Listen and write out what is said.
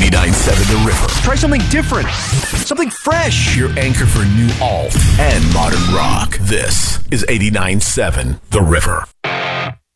89.7 The River. Try something different. Something fresh. Your anchor for new alt and modern rock. This is 89.7 The River.